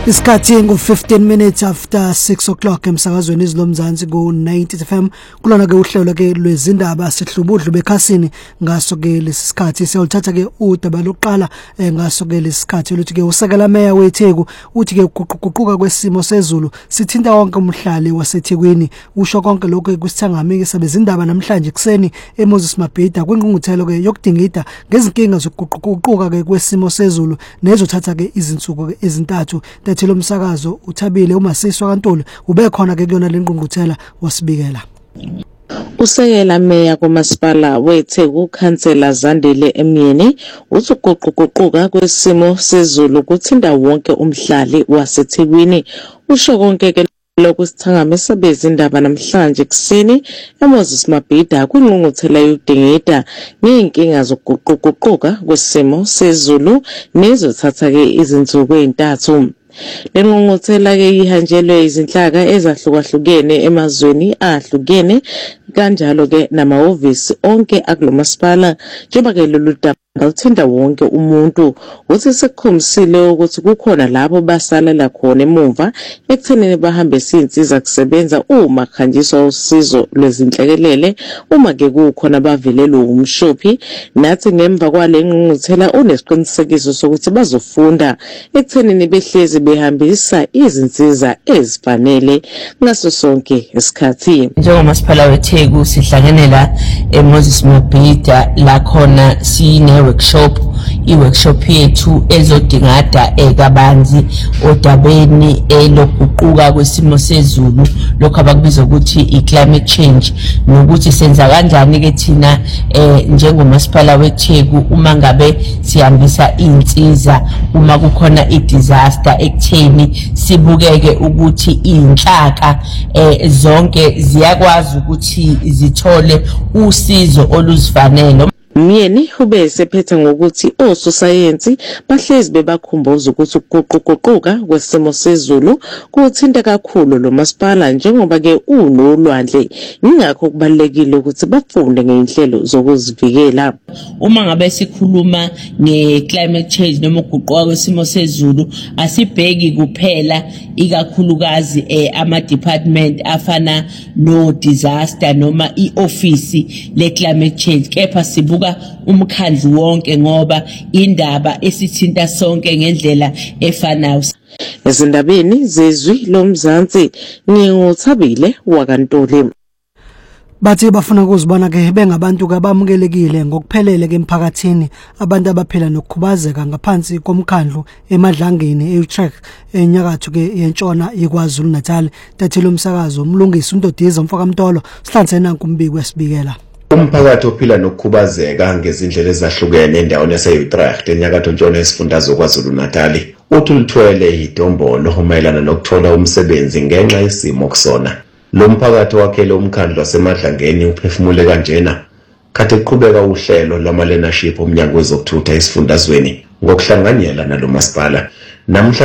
Isikhathi ngo-15 minutes after 6 o'clock emsakazweni izilomzansi ku-90 FM kulona ke uhlelo ke lwezindaba sihlubudlu bekhasini ngaso ke lesikhathi siyolithatha ke udaba lokuqala ngaso ke lesikhathi luthi ke usekela meya weTheku uthi ke ukuguquguquka kwesimo sezulu sithinta wonke umhlali waseThekwini usho konke lokho kusithangami sabezindaba namhlanje kuseni eMoses Mabhida kwingqungquthelo ke yokudingida ngezinkinga zokuguquguquka ke kwesimo sezulu nezothatha ke izinsuku ezintathu Thilo Msakazo uThabile uMasiswa kaNtuli ube khona ke kuyona lengqungquthela wasibikela Usekela meya kumasipala weTheku Councillor Zandile Emyeni uthi ukuguquguquka kwesimo sezulu kuthinta wonke umhlali waseThekwini usho konke ke lokusithangamisa bezindaba namhlanje kuseni eMoses Mabhida kwingqungquthela yokudingida ngeenkinga zokuguquguquka kwesimo sezulu nezothatha ke izinsuku ezintathu Lengqungquthela ke ihanjelwe izinhlaka ezahlukahlukene emazweni ahlukene kanjalo ke namahhovisi onke akulomasipala njengoba ke lolu daba luthinta wonke umuntu uthi sekukhombisile ukuthi kukhona labo basalela khona emuva ekuthenini bahambisa izinsiza kusebenza uma khanjiswa usizo lwezinhlekelele uma ke kukhona bavelelwe umshophi nathi ngemva kwale ngqungquthela unesiqinisekiso sokuthi bazofunda ekuthenini behlezi behambisa izinsiza ezifanele ngaso sonke isikhathi njengomasipala weTheku sihlangene la eMoses Mabhida la khona sine workshop iworkshop yethu ezodingada ekabanzi odabeni lokuguquka kwesimo sezulu lokho abakubiza ukuthi iclimate change nokuthi senza kanjani ke thina njengomasipala weTheku uma ngabe sihambisa insiza uma kukhona idisaster ekutheni sibukeke ukuthi inhlaka zonke ziyakwazi ukuthi zithole usizo oluzifanele Myeni ube sephethe ngokuthi ososayensi bahlezi bebakhumbuza ukuthi ukuguquguquka kwesimo sezulu kuthinta kakhulu lo masipala njengoba ke unolwandle ingakho kubalekile ukuthi bafunde ngeinhlelo zokuzivikela uma ngabe sikhuluma ngeclimate change noma ukuguquka kwesimo sezulu asibheki kuphela ikakhulukazi ama department afana no disaster noma ioffice le climate change kepha sibuka umkhandlu wonke ngoba indaba esithinta sonke ngendlela efanayo ezindabeni zezwi lomzansi nginguthabile wakantoli bathi bafuna ukuzibona ke bengabantu kabamukelekile ngokuphelele ke emphakathini abantu abaphila nokukhubazeka ngaphansi komkhandlu emadlangeni eUtrecht enyakatho ke yentshona yeKwaZulu Natal Thilo Msakazo umlungisi uNdodiza Mfokamtolo sihlanzene nankumbiko wesibikela Umphakathi ophila nokukhubazeka ngezindlela ezahlukene endaweni yaseUtrecht enyakatho ntshona yesifundazwe kwaZulu Natal uthi ulithwele idombolo umayelana nokuthola umsebenzi ngenxa yesimo kusona lo mphakathi wakhele umkhandlu wasemadlangeni uphefumule kanjena kade kuqhubeka uhlelo lwama learnership omnyango wezokuthutha esifundazweni ngokuhlanganyela nalo masipala namhla